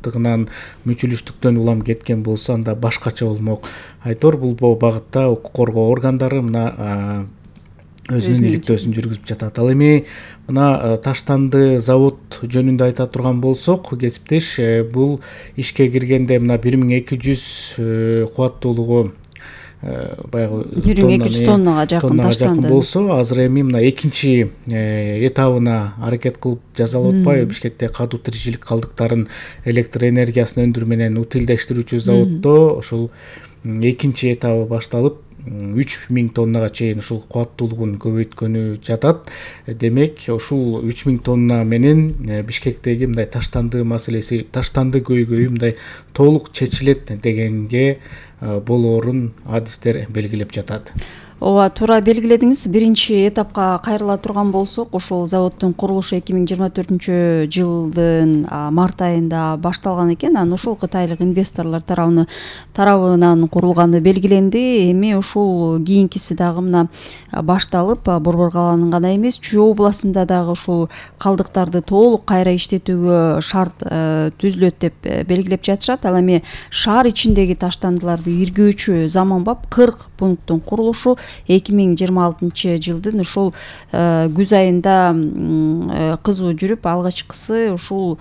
азаматтыгынан мүчүлүштүктөн улам кеткен болсо анда башкача болмок. Айтор бул багытта укук коргоо органдары мына өзүнүн иликтөөсүн жүргүзүп жатат. Ал эми мына Таштанды завод жөнүндө айта турган болсок, кесиптеш бул ишке киргенде мына 1200 кубаттуулугу баягы 1200 тоннага жакын болсо, азыр эми мына экинчи этабына аракет кылып жасалып атпайбы? Бишкекте катуу тиричилик калдыктарын электр энергиясын өндүрүү менен утилдештирүүчү заводдо ушул экинчи этабы башталып 3000 тоннага чейин ушул кубаттуулугун көбөйткөнү жатат. Демек, ушул 3000 тонна менен Бишкектеги мындай таштанды маселеси, таштанды көйгөйү мындай толук чечилет дегенге болоорун адистер белгилеп жатат. Ооба, туура белгиледиңиз. Биринчи этапка кайрыла турган болсок, ошол заводдун курулушу 2024-жылдын март айында башталган экен. Анан ошол кытайлык инвесторлор тарабынан курулганы белгиленди. Эми ушул кийинкиси дагы мына башталып, Борбор калаанын гана эмес, Чүй областында дагы ушул калдыктарды толук кайра иштетүүгө шарт түзүлөт деп белгилеп жатышат. Ал эми шаар ичиндеги таштандыларды иргөөчү заманбап 40 пункттун курулушу 2026 жылдын ушул күз айында кызуу жүрүп, алгачкысы ушул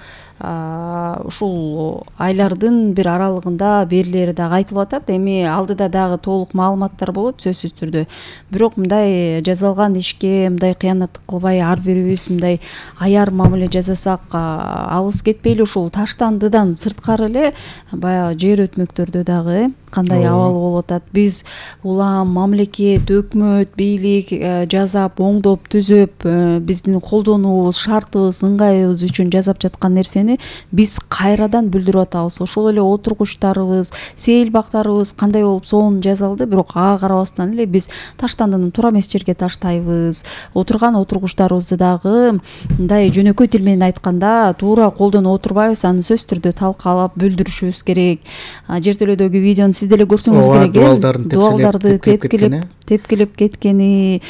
айлардын бир аралыгында берилери дагы айтылып атат. Эми алдыда дагы толук маалыматтар болот сөзсүз түрдө. Бирок мындай жазалган ишке мындай кыянаттык кылбай, ар бирибиз мындай аяр мамиле жасасак, алыс кетпейли ушул Таштандыдан сырткары эле баягы жер өтмөктөрдө дагы кандай абал болуп атат. Биз улам мамлекет, өкмөт, бийлик жасап, оңдоп, түзөп, биздин колдонуубуз, шартыбыз, ыңгайыбыз үчүн жасап жаткан нерсени биз кайрадан бүлдүрүп атабыз. Ошол эле отургучтарыбыз, сейил бактарыбыз кандай болуп сонун жасалды, бирок ага карабастан эле биз Таштандыны туура эмес жерге таштайбыз. Отурган отургучтарыбызды дагы мындай жөнөкөй тил менен айтканда туура колдонуп отурбайбыз. Аны сөзсүз түрдө талкалап бүлдүрүшүбүз керек. Жертөлөдөгү видеону сиз деле көрсөңүз керек. Дубалдарды тепкилеп кеткени,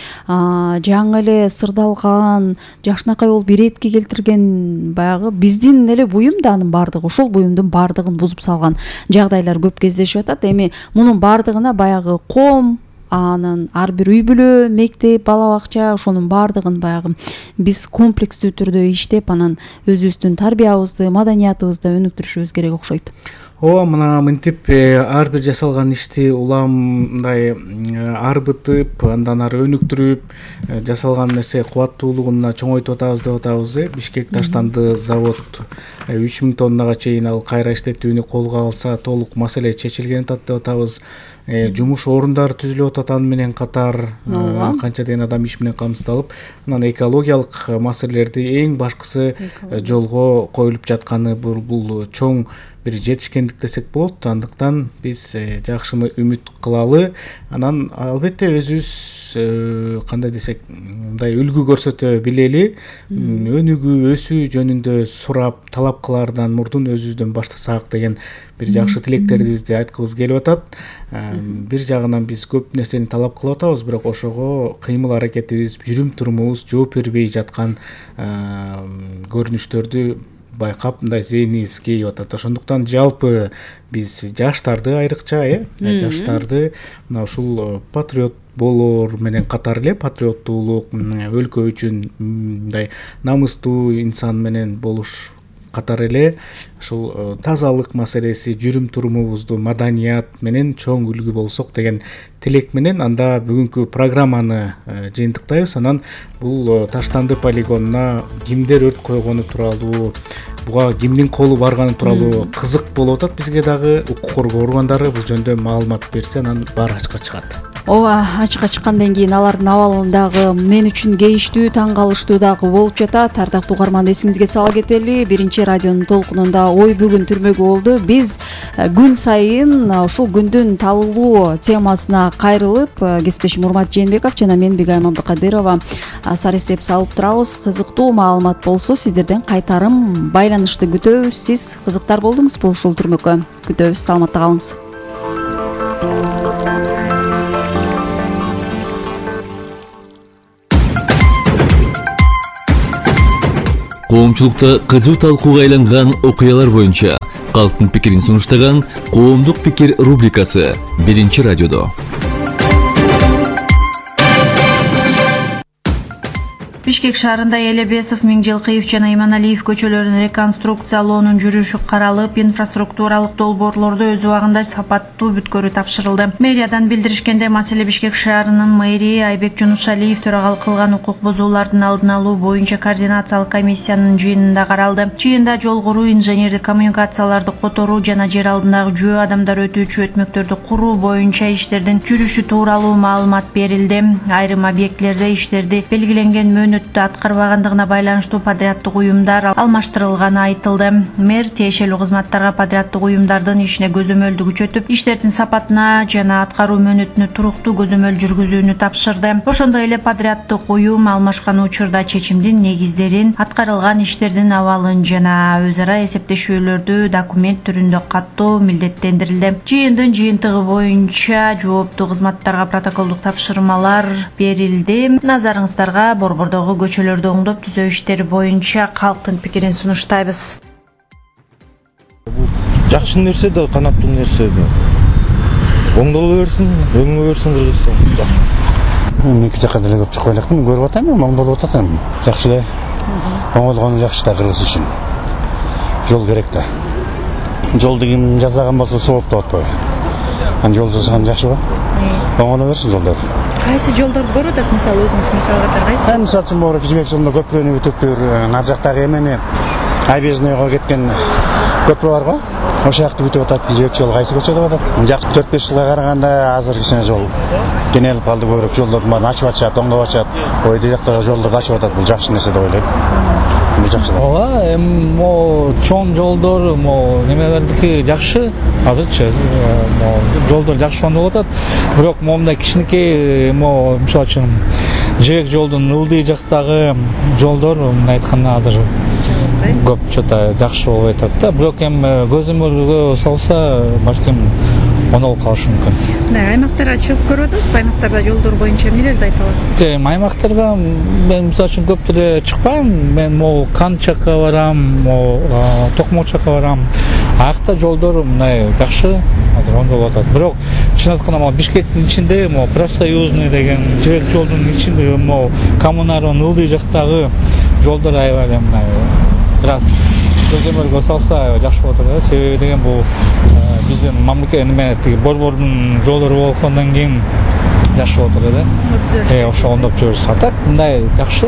жаңы эле сырдалган, жакшынакай болуп иретке келтирген баягы биздин эле буюм да анын бардыгы, ошол буюмдун бардыгын бузуп салган жагдайлар көп кездешип атат. Эми мунун бардыгына баягы ком, анан ар бир үй бүлө, мектеп, бала бакча, ошонун бардыгын баягы биз комплекстүү түрдө иштеп, анан өзүбүздүн тарбиябызды, маданиятыбызды өнүктүрүшүбүз керек окшойт. Ооба, мына мынтип ар бир жасалган ишти улам мындай арбытып, андан ары өнүктүрүп, жасалган нерсе кубаттуулугуна чоңойтуп атабыз деп атабыз. Бишкек Таштанды завод 3000 тоннага чейин ал кайра иштетүүнү колго алса толук маселе чечилген атат деп атабыз. Жумуш орундары түзүлүп атат аны менен катар, канча деген адам иш менен камсыздалып, анан экологиялык маселелерди эң башкысы жолго коюлуп жатканы бул чоң бир жетишкендик десек болот. Андыктан биз жакшыны үмүт кылалы. Анан албетте өзүбүз кандай десек, мындай үлгү көрсөтө билели. Өнүгүү, өсүү жөнүндө сурап, талап кылаардан мурдун өзүбүздөн баштасак деген бир жакшы тилектерибизди айткыбыз келип атат. Бир жагынан биз көп нерсени талап кылып атабыз, бирок ошого кыймыл аракетибиз, жүрүм турумубуз жооп бербей жаткан көрүнүштөрдү байкап, мындай зээнибиз кейип атат. Ошондуктан жалпы биз жаштарды айрыкча, жаштарды мына ушул патриот болоор менен катар эле патриоттуулук, өлкө үчүн мындай намыстуу инсан менен болуш катар эле ушул тазалык маселеси, жүрүм турумубузду маданият менен чоң үлгү болсок деген тилек менен анда бүгүнкү программаны жыйынтыктайбыз. Анан бул Таштанды полигонуна кимдер өрт койгону тууралуу, буга кимдин колу барганы тууралуу кызык болуп атат. Бизге дагы укук коргоо органдары бул жөнүндө маалымат берсе, анан баары ачыкка чыгат. Ооба, ачыкка чыккандан кийин алардын абалындагы мен үчүн кейиштүү, таң калыштуу дагы болуп жатат. Ардактуу угарман, эсиңизге сала кетели, биринчи радионун толкунунда ой бүгүн түрмөгү болду. Биз күн сайын ушул күндүн талуулуу темасына кайрылып, кесиптешим Урмат Жээнбеков жана мен Бигайым Абдыкадырова саресеп салып турабыз. Кызыктуу маалымат болсо сиздерден кайтарым байланышты күтөбүз. Сиз кызыктар болдуңузбу ушул түрмөккө? Күтөбүз, саламатта калыңыз. Коомчулукта кызуу талкууга айланган окуялар боюнча Халктын пикирин сунуштаган Коомдук пикир рубрикасы Биринчи радиодо. Бишкек шаарында Элебесов, Миңжелкиев жана Иманалиев көчөлөрүн реконструкциялоонун жүрүшү каралып, инфраструктуралык долбоорлорду өз убагында сапаттуу бүткөрүү тапшырылды. Мэриядан билдиришкенде, маселе Бишкек шаарынын мэрии Айбек Жунушалиев төрагалык кылган укук бузуулардын алдын алуу боюнча координациялык комиссиянын жыйынында каралды. Жыйында жол куруу, инженердик коммуникацияларды которуу жана жер алдындагы жөө адамдар өтүүчү өтмөктөрдү куруу боюнча иштердин жүрүшү тууралуу маалымат берилди. Айрым объектилерде иштерди белгиленген мөөнөттө аткарбагандыгына байланыштуу подряддык уюмдар алмаштырылганы айтылды. Мэр тиешелүү кызматтарга подряддык уюмдардын ишине көзөмөлдү күчөтүп, иштердин сапатына жана аткаруу мөөнөтүнө туруктуу көзөмөл жүргүзүүнү тапшырды. Ошондой эле подряддык уюм алмашкан учурда чечимдин негиздерин, аткарылган иштердин абалын жана өз ара эсептешүүлөрдү документ түрүндө каттоо милдеттендирилди. Жыйындын жыйынтыгы боюнча жооптуу кызматтарга протоколдук тапшырмалар берилди. Назарыңыздарга Борбордогу көчөлөрдү оңдоп түзөө иштери боюнча калктын пикирин сунуштайбыз. Жакшы нерсе да, канаттуу нерсе да. Оңдоло берсин, өңгө берсин Кыргызстан. Жакшы. Мен жакка деле көп чыкпай электим, көрүп атам, оңдолуп атам. Жакшы эле. Оңолгону жакшы да Кыргыз үчүн. Жол керек да. Жол деген жасаган болсо сооп да атпайбы. Жол жасаган жакшы го. Оңоло берсин жолдор. Кайсы жолдорду көрүп атасыз, мисалы өзүңүз мисал катары кайсы? Мисалы үчүн бул Жибек жолунда көпүрөнү өтөптөр, нар жактагы эмени Айбезныйга кеткен көпүрө бар го. Ошол жакты өтүп атат, Жибек жолу кайсы көчө деп атат. Жак 4-5 жылга караганда азыр кичине жол кенелип калды, көбүрөөк жолдордун баарын ачып атышат, оңдоп атышат. Ойдо жактагы жолдорду ачып атат, бул жакшы нерсе деп ойлойм. Ооба, мо чоң жолдор, мо немелердики жакшы. Азырчы жолдор жакшы оңдолуп атат. Бирок момундай кичинекей, мисалы үчүн Жибек жолдун ылдый жактагы жолдор мындай айтканда азыр көп чота жакшы болбой атат да. Бирок эми көзөмөлгө салса, балким оңдолуп калышы мүмкүн. Аймактарга чыгып көрүп атасызбы? Аймактарда жолдор боюнча эмнелерди айта аласыз? Аймактарга мен мисалы үчүн көп деле чыкпайм. Мен могу Канчакка барам, Токмочакка барам. Акта жолдор мындай жакшы азыр оңдолуп атат. Бирок чын айтканда Бишкектин ичинде профсоюзный деген Жибек жолдун ичинде коммунардын ылдый жактагы жолдор аябай эле мындай бир аз көзөмөлгө салса жакшы болот да. Себеби деген бул биздин мамлекеттин борбордун жолдору болгондон кийин жакшы болот да. Ошо оңдоп жүрүш атат. Мындай жакшы.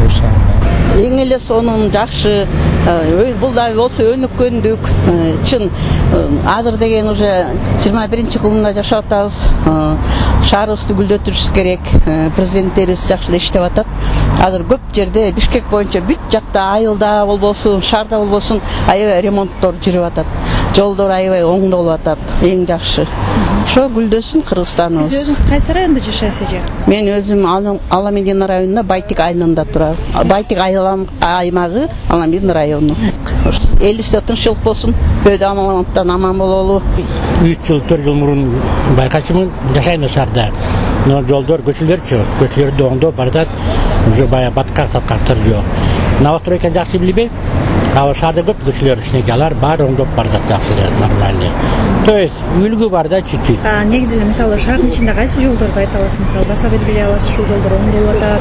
Эң эле сонун жакшы, бул да болсо өнүккөндүк. Чын азыр деген уже 21-кылымда жашап атабыз. Шаарыбызды гүлдөтүрүш керек. Президенттерибиз жакшы эле иштеп атат. Азыр көп жерде Бишкек боюнча бүт жакта айылда болбосун, шаарда болбосун аябай ремонттор жүрүп атат. Жолдор аябай оңдолуп атат. Эң жакшы. Ошо гүлдөсүн Кыргызстаныбыз. Сиз өзүңүз кайсы районда жашайсыз же? Мен өзүм Аламедин районунда Байтик айылында турам. Байтик аймагы Аламедин району. Элибизде тынччылык болсун, бөөдө аманаттан аман бололу. 3 жыл, 4 жыл мурун байкачымын, жашайм шаарда. Но жолдор, көчөлөрдү оңдоп баратат. Уже бая баткак-саткактар жок. Новостройка жакшы билбейм. А шаарда көп көчөлөр кичинекей, алар баары оңдоп баратат жакшы, нормально. То есть үлгү бар да чуть-чуть. Негизи мисалы шаардын ичинде кайсы жолдорду айта аласыз? Мисалы баса белгилей аласыз, ушул жолдор оңдолуп атат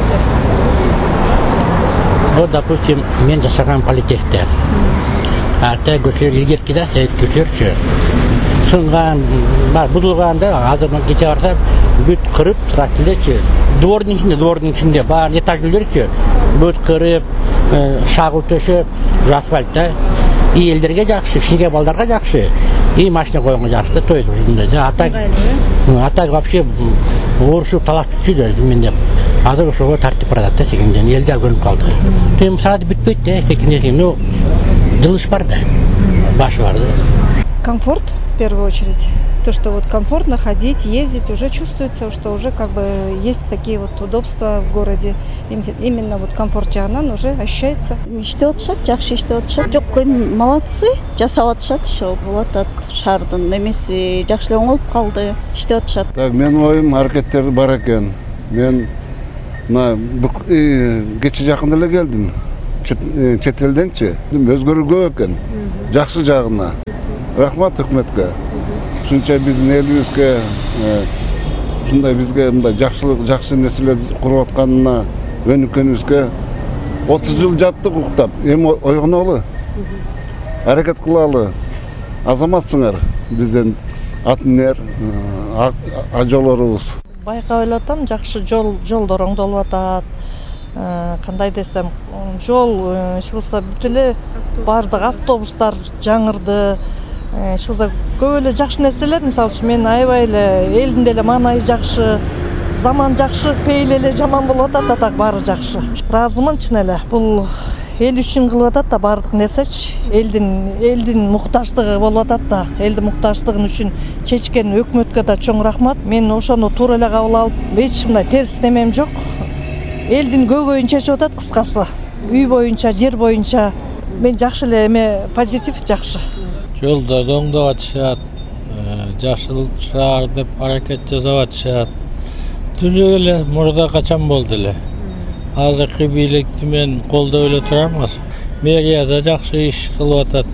деп. Вот, допустим, мен жашаган политехте. Арта көчөлөр илгерки да, советский көчөлөрчү. Сынган, бузулган да, азыр кече барсам, бүт кырып турат элечи. Двордун ичинде бар этаждыларчы, бүт кырып, шагыл төшөп, асфальт да. И элдерге жакшы, кичинекей балдарга жакшы. И машина койгонго жакшы да, то есть ушундай да. Атак вообще урушуп талаш түшүдө менде. Азыр ошого тартип баратат да секинден, элде көрүнүп калды. Тем саат бүтпөйт да, секинден, ну жылыш бар да. Баш бар да. Комфорт, в первую очередь. То, что вот комфортно ходить, ездить, уже чувствуется, что уже как бы есть такие вот удобства в городе. Именно вот комфорт жагынан уже ощущается. Иштеп атышат, жакшы иштеп атышат. Жок, молодцы, жасап атышат, ошо болот атат. Шаардын немеси жакшы эле оңолуп калды, иштеп атышат. Так, менин оюм аракеттер бар экен. Мен кече жакында эле келдим. Чет элденчи. Өзгөрүүгө экен. Жакшы жагына. рахмат өкмөткө. Ушунча биздин элибизге ушундай бизге мындай жакшы нерселер куруп атканына өнүккөнүбүзгө 30 жыл жаттык уктап, эми ойгонолу. Аракет кылалы. Азаматсыңар бизден атнер ажолорубуз. Байкап элатам, жакшы жолдор оңдолуп атат. Кандай десем, жол ишилса бүт эле бардык автобустар жаңырды. Ишилса көп эле жакшы нерселер, мисалы үчүн мен аябай эле элдин деле маанайы жакшы, заман жакшы, пейил эле жаман болуп атат, атак баары жакшы. Ыраазымын чын эле. Бул эл үчүн кылып атат да баардык нерсечи. Элдин муктаждыгы болуп атат да. Элдин муктаждыгын үчүн чечкен өкмөткө да чоң рахмат. Мен ошону туура эле кабыл алып, эч мындай терс немем жок. Элдин көйгөйүн чечип атат кыскасы. Үй боюнча, жер боюнча мен жакшы эле эме позитив жакшы. Жолдорду оңдоп атышат, жашыл шаар деп аракет жасап атышат. Түзүк эле мурда качан болду эле. Азыркы бийликти мен колдоп эле турам. Мэрия да жакшы иш кылып атат.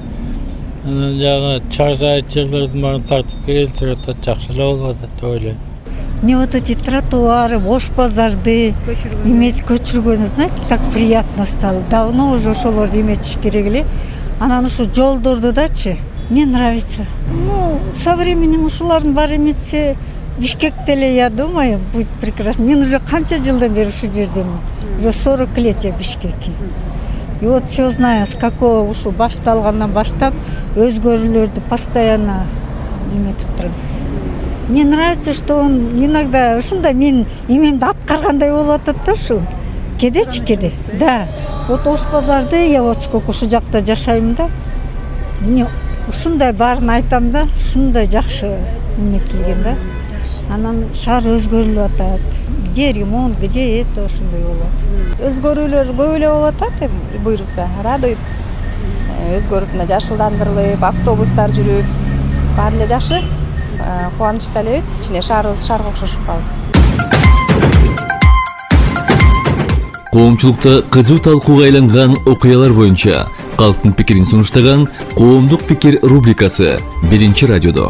Анан жагы чаржайт жерлердин баарын тартып келтирип атат, жакшы эле болуп атат деп ойлойм. Мне вот эти тротуары, Ош базарды иметь көчүргөнү, знаете, так приятно стало. Давно уже ошолорду эметиш керек эле. Анан ушу жолдорду дачы, мне нравится. Ну, со временем ушулардын баары эметсе, Бишкекте эле, я думаю, будет прекрасно. Мен уже канча жылдан бери ушу жердемин. Уже 40 лет я в Бишкеке. И вот все знаю, с какого ушу башталгандан баштап өзгөрүүлөрдү постоянно эметип турам. Мне нравится, что он иногда ушундай мен эмемди аткаргандай болуп атат да ушу. Кеде. Да. Вот Ош базарды я вот сколько ушу жакта жашайм да. Мне ушундай баарын айтам да, ушундай жакшы эметилген да. Анан шаар өзгөрүлүп атат. Где ремонт, где это, ошондой болуп атат. Өзгөрүүлөр көп эле болуп атат, буйруса. Радует. Өзгөрүп, мына жашылдандырылып, автобустар жүрүп, баары эле жакшы. Кубанычта элебиз, кичине шаарыбыз шаарга окшошуп калды. Коомчулукта кызуу талкууга айланган окуялар боюнча калктын пикирин сунуштаган Коомдук пикир рубрикасы 1-радиодо.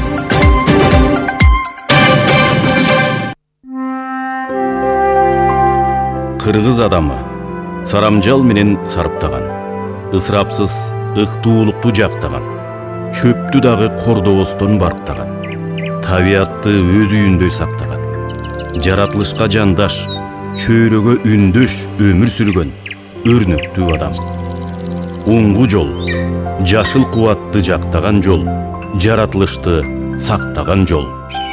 Кыргыз адамы сарамжал менен сарыптаган, ысырапсыз ыктуулукту жактаган, чөптү дагы кордобостон барктаган, табиатты өз үйүндөй сактаган, жаратылышка жандаш, чөйрөгө үндөш өмүр сүргөн өрнөктүү адам. Оңгу жол, жашыл кубатты жактаган жол, жаратылышты сактаган жол.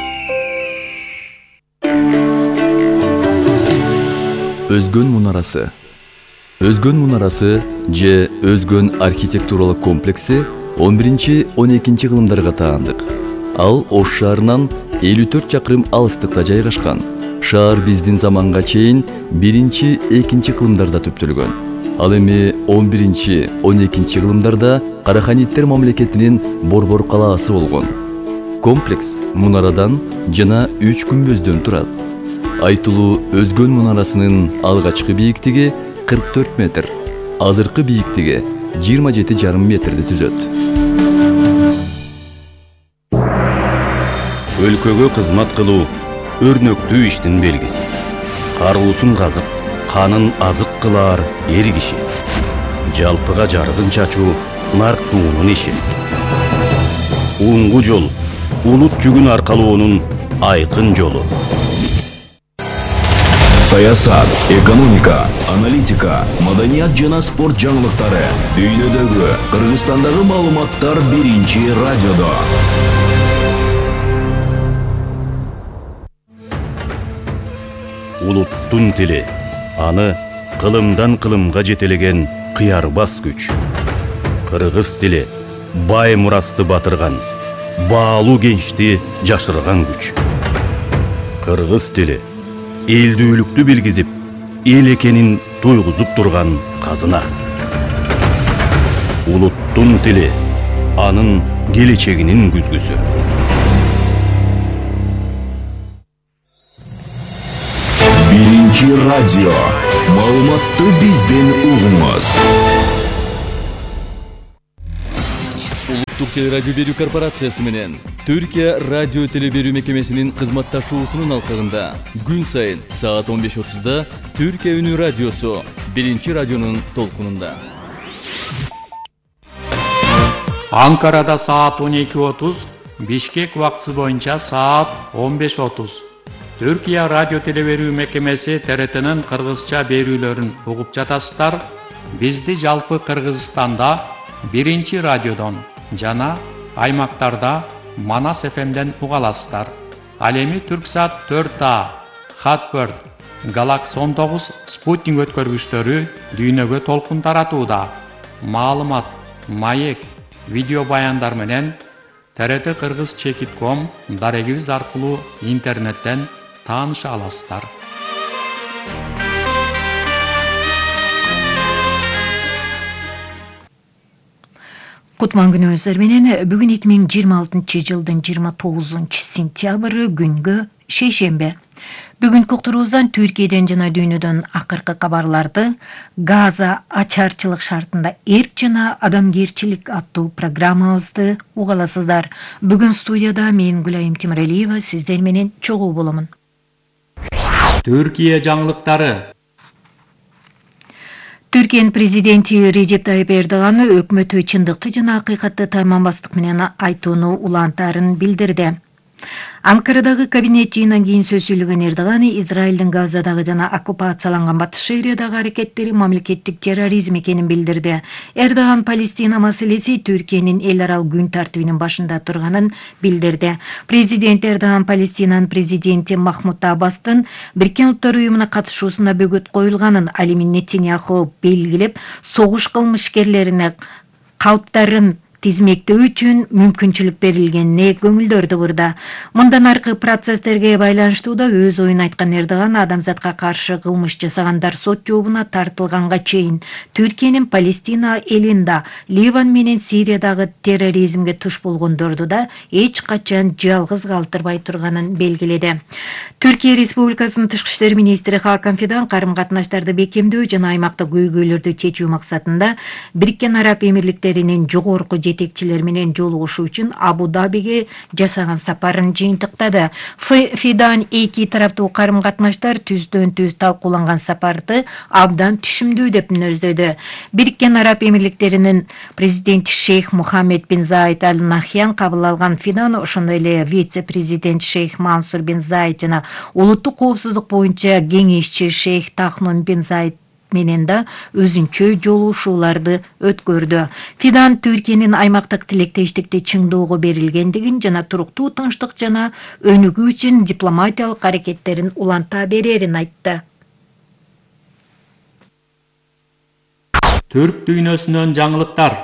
Өзгөн мунарасы. Өзгөн мунарасы же Өзгөн архитектуралык комплекси 11-12 кылымдарга таандык. Ал Ош шаарынан 54 чакырым алыстыкта жайгашкан. Шаар биздин заманга чейин 1-2 кылымдарда түптөлгөн. Ал эми 11-12 кылымдарда Караханиттер мамлекетинин Борбор калаасы болгон. Комплекс мунарадан жана 3 күмбөздөн турат. Айтылуу Өзгөн мунарасынын алгачкы бийиктиги 44 метр, азыркы бийиктиги 27,5 метрди түзөт. Өлкөгө кызмат кылуу өрнөктүү иштин белгиси. Каруусун казып, канын азык кылар эр киши. Жалпыга жарыгын чачуу нарктуунун иши. Оңгу жол улут жүгүн аркалоонун айкын жолу. Саясат, экономика, аналитика, маданият жана спорт жаңылыктары дүйнөдөгү, Кыргызстандагы маалыматтар 1-радиодо. Улуттун тили, аны кылымдан кылымга жетелеген кыярбас күч. Кыргыз тили бай мурасты батырган, баалуу кенчти жашырган күч. Кыргыз тили элдүүлүктү билгизип, эл экенин тойгузуп турган казына. Улуттун тили, анын келечегинин күзгүсү. Радио. Маалыматты бизден угуңуз. Улуттук телерадио берүү корпорациясы менен Түркия радио теле берүү мекемесинин кызматташуусунун алкагында күн сайын саат 15:30 Түркия үнү радиосу биринчи радионун толкунунда. Анкарада саат 12:30, Бишкек убактысы боюнча саат 15:30. Түркия радио теле берүү мекемеси ТРТнын кыргызча берүүлөрүн угуп жатасыздар. Бизди жалпы Кыргызстанда биринчи радиодон жана аймактарда Манас ФМден уга аласыздар. Ал эми Түрксат 4А, Хатбird, Galaxy 19 спутник өткөргүчтөрү дүйнөгө толкун таратууда. Маалымат, маек, видео баяндар менен TRT Кыргыз Чекит.com дарегибиз аркылуу интернеттен тааныша аласыздар. Кутман күнүңүздөр менен бүгүн 2026 жылдын 29 сентябры күнгө шейшембе. Бүгүнкү уктуруубуздан Түркияден жана дүйнөдөн акыркы кабарларды Газа ачарчылык шартында эрк жана адамгерчилик аттуу программабызды угаласыздар. Бүгүн студияда мен Гүлайым Темиралиева сиздер менен чогуу боломун. Түркия жаңылыктары. Түркиянын президенти Режеп Тайып Эрдоган өкмөтү чындыкты жана акыйкатты тайманбастык менен айтууну улантаарын билдирди. Анкарадагы кабинет жыйындан кийин сөз сүйлөгөн Эрдоган Израилдин Газадагы жана оккупацияланган Батыш Шериядагы аракеттери мамлекеттик терроризм экенин билдирди. Эрдоган Палестина маселеси Түркиянын эл арал күн тартибинин башында турганын билдирди. Президент Эрдоган Палестинанын президенти Махмуд Аббастын Бириккен Улуттар Уюмуна катышуусуна бөгөт коюлганын ал эми Нетаньяху белгилеп, согуш кылмышкерлерине калптарын тизмектөө үчүн мүмкүнчүлүк берилгенине көңүлдөрдү бурду. Мындан аркы процесстерге байланыштуу да өз оюн айткан Эрдоган адамзатка каршы кылмыш жасагандар сот жообуна тартылганга чейин Түркиянын Палестина элинде, Ливан менен Сириядагы терроризмге туш болгондорду да эч качан жалгыз калтырбай турганын белгиледи. Түркия Республикасынын тышкы иштер министри Хакан Фидан карым-катнаштарды бекемдөө жана аймакта көйгөйлөрдү чечүү максатында Бириккен Араб Эмирликтеринин жогорку жетекчилер менен жолугушуу үчүн Абу-Дабиге жасаган сапарын жыйынтыктады. Фидан эки тараптуу карым-катнаштар түздөн-түз талкууланган сапарды абдан түшүмдүү деп мүнөздөдү. Бириккен Араб Эмирликтеринин президенти Шейх Мухаммед бин Заид Аль Нахьян кабыл алган Фидан ошондой эле вице-президент Шейх Мансур бин Заид жана улуттук коопсуздук боюнча кеңешчи Шейх Тахнун бин Заид менен да өзүнчө жолугушууларды өткөрдү. Фидан Түркиянын аймактык тилектештикти чыңдоого берилгендигин жана туруктуу тынчтык жана өнүгүү үчүн дипломатиялык аракеттерин уланта берерин айтты. Түрк дүйнөсүнөн жаңылыктар.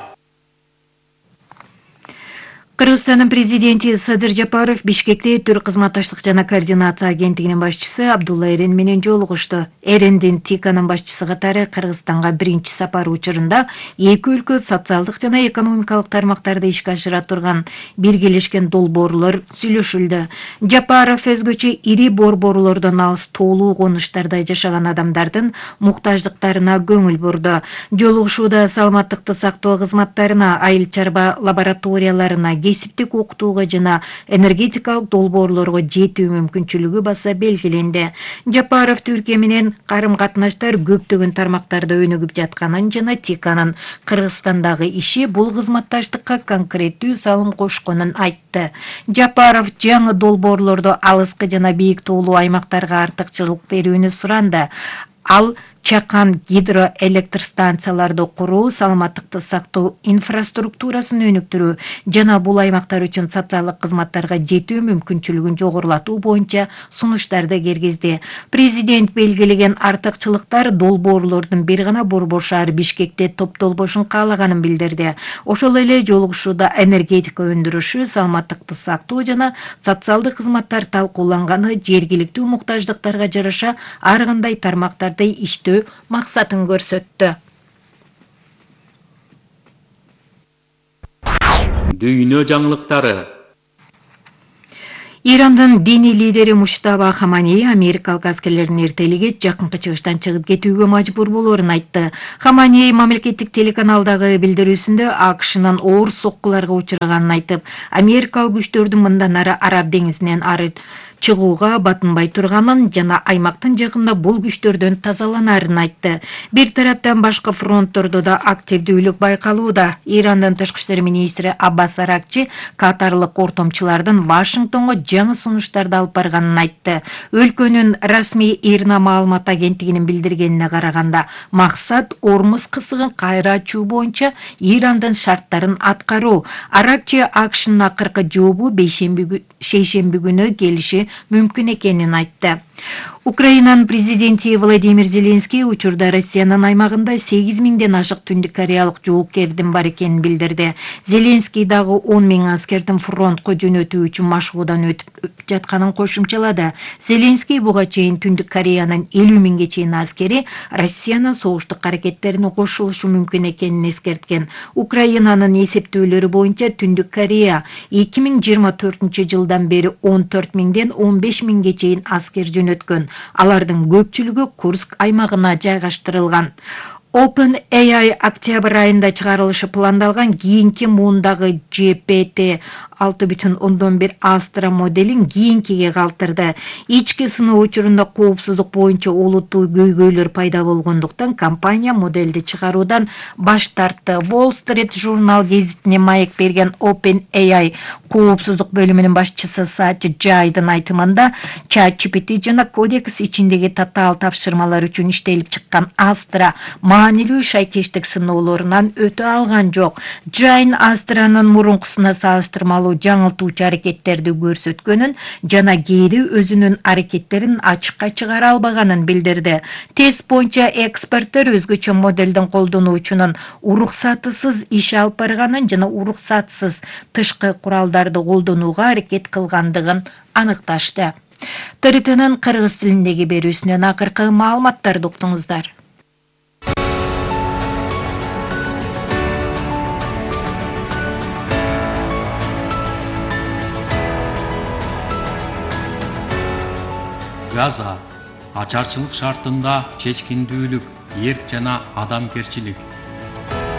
Кыргызстандын президенти Садыр Жапаров Бишкекте Түрк кызматташтык жана координация агенттигинин башчысы Абдулла Эрен менен жолугушту. Эрендин ТИКанын башчысы катары Кыргызстанга биринчи сапары учурунда эки өлкө социалдык жана экономикалык тармактарды ишке ашыра турган биргелешкен долбоорлор сүйлөшүлдү. Жапаров өзгөчө ири борборлордон алыс тоолуу конуштарда жашаган адамдардын муктаждыктарына көңүл бурду. Жолугушууда саламаттыкты сактоо кызматтарына, айыл чарба лабораторияларына, кесиптик окутууга жана энергетикалык долбоорлорго жетүү мүмкүнчүлүгү баса белгиленди. Жапаров Түркия менен карым-катнаштар көптөгөн тармактарда өнүгүп жатканын жана ТИКанын Кыргызстандагы иши бул кызматташтыкка конкреттүү салым кошконун айтты. Жапаров жаңы долбоорлорду алыскы жана бийик тоолуу аймактарга артыкчылык берүүнү суранды. Ал чакан гидроэлектростанцияларды куруу, саламаттыкты сактоо инфраструктурасын өнүктүрүү жана бул аймактар үчүн социалдык кызматтарга жетүү мүмкүнчүлүгүн жогорулатуу боюнча сунуштарды киргизди. Президент белгилеген артыкчылыктар долбоорлордун бир гана борбор шаар Бишкекте топтолбошун каалаганын билдирди. Ошол эле жолугушууда энергетика өндүрүшү, саламаттыкты сактоо жана социалдык кызматтар талкууланганы, жергиликтүү муктаждыктарга жараша ар кандай тармактарды иштөө максатын көрсөттү. Дүйнө жаңылыктары. Ирандын диний лидери Муштаба Хаманей америкалык аскерлердин эртелиги жакынкы чыгыштан чыгып кетүүгө мажбур болоорун айтты. Хаманей мамлекеттик телеканалдагы билдирүүсүндө АКШнын оор соккуларга учураганын айтып, америкалык күчтөрдүн мындан ары Араб деңизинен ары чыгууга батынбай турганын жана аймактын жагында бул күчтөрдөн тазаланарын айтты. Бир тараптан башка фронттордо да активдүүлүк байкалууда. Ирандын тышкы иштер министри Аббас Аракчи катарлык ортомчулардын Вашингтонго жаңы сунуштарды алып барганын айтты. Өлкөнүн расмий Ирна маалымат агенттигинин билдиргенине караганда, максат Ормуз кысыгын кайра ачуу боюнча Ирандын шарттарын аткаруу. Аракчи АКШнын акыркы жообу шейшемби күнү келиши мүмкүн экенин айтты. Украинанын президенти Владимир Зеленский учурда Россиянын аймагында 8000ден ашык Түндүк Кореялык жоокердин бар экенин билдирди. Зеленский дагы 10 000 аскердин фронтко жөнөтүү үчүн машыгуудан өтүп жатканын кошумчалады. Зеленский буга чейин Түндүк Кореянын 50 000ге чейин аскери Россиянын согуштук аракеттерине кошулушу мүмкүн экенин эскерткен. Украинанын эсептөөлөрү боюнча Түндүк Корея 2024-жылдан бери 14 000ден 15 000ге чейин аскер жөнөткөн. Алардын көпчүлүгү Курск аймагына жайгаштырылган. OpenAI октябрь айында чыгарылышы пландалган кийинки муундагы GPT 6.1 Astra моделин кийинкиге калтырды. Ички сыноо учурунда коопсуздук боюнча олуттуу көйгөйлөр пайда болгондуктан компания моделди чыгаруудан баш тартты. Wall Street журнал гезитине маек берген OpenAI коопсуздук бөлүмүнүн башчысы Сати Жайдын айтымында ChatGPT жана Codex ичиндеги татаал тапшырмалар үчүн иштелип чыккан Astra маанилүү шайкештик сыноолорунан өтө алган жок. Жайн Astra'нын мурункусуна салыштырмалуу жаңылтуучу аракеттерди көрсөткөнүн жана кээде өзүнүн аракеттерин ачыкка чыгара албаганын билдирди. Тест боюнча эксперттер өзгөчө моделдин колдонуучунун уруксатысыз иш алып барганын жана уруксатсыз тышкы куралдарды колдонууга аракет кылгандыгын аныкташты. ТРТнын кыргыз тилиндеги берүүсүнөн акыркы маалыматтарды уктуңуздар. Газа ачарчылык шартында чечкиндүүлүк, эрк жана адамгерчилик